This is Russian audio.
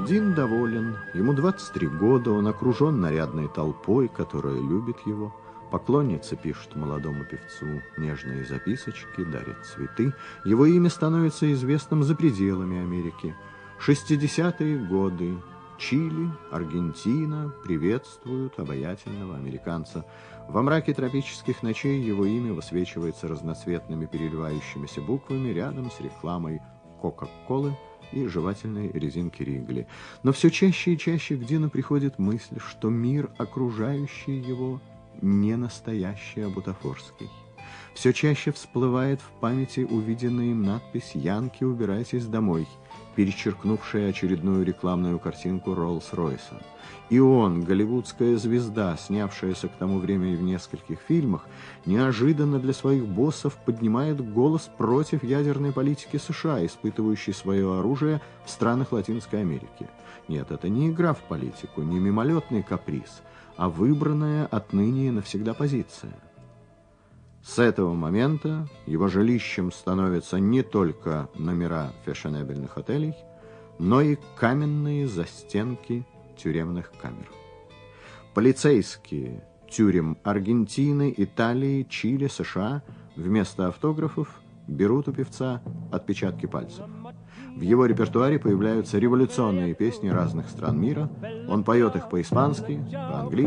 Дин доволен, ему 23 года, он окружен нарядной толпой, которая любит его. Поклонницы пишут молодому певцу нежные записочки, дарят цветы. Его имя становится известным за пределами Америки. 60-е годы. Чили, Аргентина приветствуют обаятельного американца. Во мраке тропических ночей его имя высвечивается разноцветными переливающимися буквами рядом с рекламой Кока-Колы и жевательной резинки Ригли. Но все чаще и чаще к Дину приходит мысль, что мир, окружающий его, не настоящий, а бутафорский. Все чаще всплывает в памяти увиденная им надпись «Янки, убирайтесь домой», перечеркнувшая очередную рекламную картинку Роллс-Ройса. И он, голливудская звезда, снявшаяся к тому времени в нескольких фильмах, неожиданно для своих боссов поднимает голос против ядерной политики США, испытывающей свое оружие в странах Латинской Америки. Нет, это не игра в политику, не мимолетный каприз, а выбранная отныне и навсегда позиция. С этого момента его жилищем становятся не только номера фешенебельных отелей, но и каменные застенки тюремных камер. Полицейские тюрем Аргентины, Италии, Чили, США вместо автографов берут у певца отпечатки пальцев. В его репертуаре появляются революционные песни разных стран мира. Он поет их по-испански, по-английски,